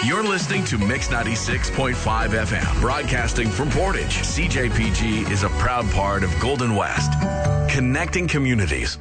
You're listening to Mix 96.5 FM, broadcasting from Portage. CJPG is a proud part of Golden West, connecting communities.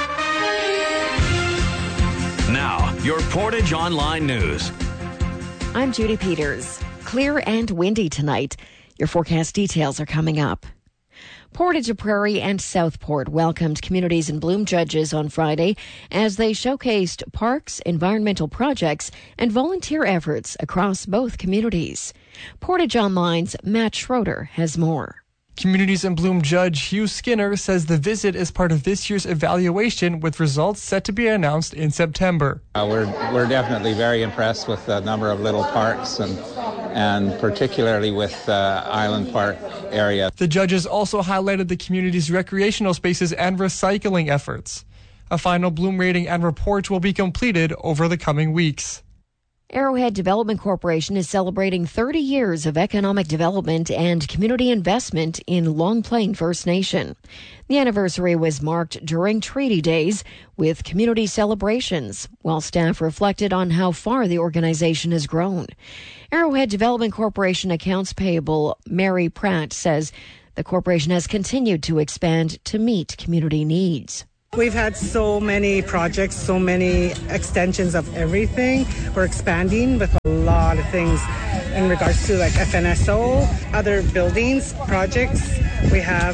Now, your Portage Online News. I'm Judy Peters. Clear and windy tonight. Your forecast details are coming up. Portage Prairie and Southport welcomed communities in Bloom judges on Friday as they showcased parks, environmental projects, and volunteer efforts across both communities. Portage Online's Matt Schroeder has more. Communities in Bloom Judge Hugh Skinner says the visit is part of this year's evaluation with results set to be announced in September. We're definitely very impressed with the number of little parks and particularly with Island Park area. The judges also highlighted the community's recreational spaces and recycling efforts. A final Bloom rating and report will be completed over the coming weeks. Arrowhead Development Corporation is celebrating 30 years of economic development and community investment in Long Plain First Nation. The anniversary was marked during Treaty Days with community celebrations, while staff reflected on how far the organization has grown. Arrowhead Development Corporation accounts payable Mary Pratt says the corporation has continued to expand to meet community needs. We've had so many projects, so many extensions of everything. We're expanding with a lot of things in regards to like FNSO, other buildings, projects. We have,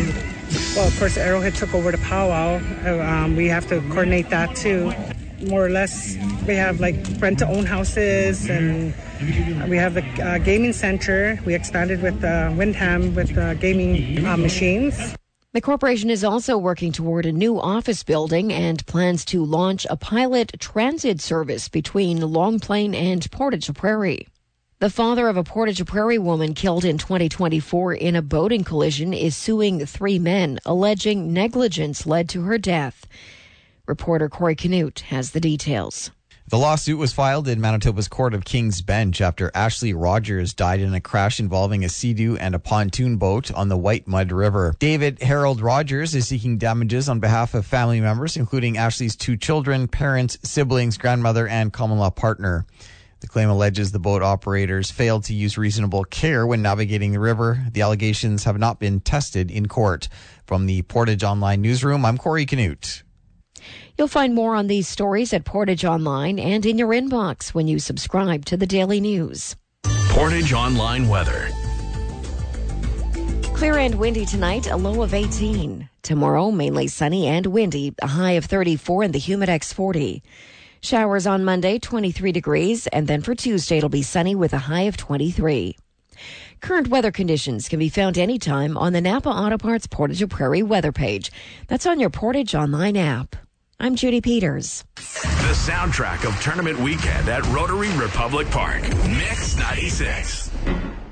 of course, Arrowhead took over the powwow. We have to coordinate that too. More or less, we have like rent-to-own houses, and we have the gaming center. We expanded with Windham with gaming machines. The corporation is also working toward a new office building and plans to launch a pilot transit service between Long Plain and Portage Prairie. The father of a Portage Prairie woman killed in 2024 in a boating collision is suing 3 men, alleging negligence led to her death. Reporter Corey Canute has the details. The lawsuit was filed in Manitoba's Court of King's Bench after Ashley Rogers died in a crash involving a Sea-Doo and a pontoon boat on the White Mud River. David Harold Rogers is seeking damages on behalf of family members, including Ashley's 2 children, parents, siblings, grandmother, and common-law partner. The claim alleges the boat operators failed to use reasonable care when navigating the river. The allegations have not been tested in court. From the Portage Online newsroom, I'm Corey Canute. You'll find more on these stories at Portage Online and in your inbox when you subscribe to the Daily News. Portage Online weather. Clear and windy tonight, a low of 18. Tomorrow, mainly sunny and windy, a high of 34 and the Humidex 40. Showers on Monday, 23 degrees, and then for Tuesday, it'll be sunny with a high of 23. Current weather conditions can be found anytime on the Napa Auto Parts Portage Prairie weather page. That's on your Portage Online app. I'm Judy Peters. The soundtrack of tournament weekend at Rotary Republic Park. Mix 96.